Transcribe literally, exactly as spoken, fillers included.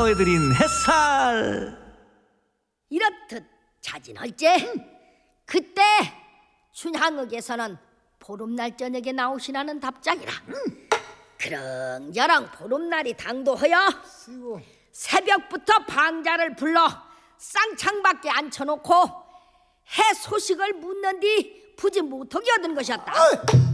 더해드린 햇살. 이렇듯 자진할제. 그때 춘향읍에서는 보름날 저녁에 나오시라는 답장이라. 그렁저렁 보름날이 당도하여 새벽부터 방자를 불러 쌍창밖에 앉혀놓고 해 소식을 묻는 뒤 부지 못하게 얻은 것이었다.